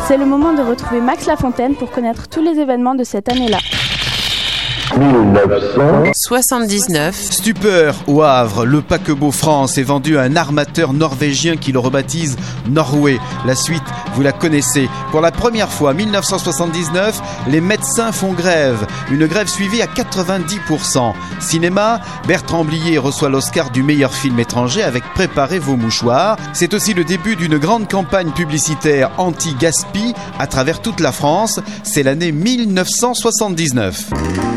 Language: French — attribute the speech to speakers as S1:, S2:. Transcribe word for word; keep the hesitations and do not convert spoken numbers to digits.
S1: C'est le moment de retrouver Max Lafontaine pour connaître tous les événements de cette année-là.
S2: dix-neuf cent soixante-dix-neuf.
S3: Stupeur au Havre, le paquebot France est vendu à un armateur norvégien qui le rebaptise Norway. La suite, vous la connaissez. Pour la première fois, mille neuf cent soixante-dix-neuf, les médecins font grève. Une grève suivie à quatre-vingt-dix pour cent. Cinéma, Bertrand Blier reçoit l'Oscar du meilleur film étranger avec Préparez vos mouchoirs. C'est aussi le début d'une grande campagne publicitaire anti-gaspi à travers toute la France. C'est l'année mille neuf cent soixante-dix-neuf.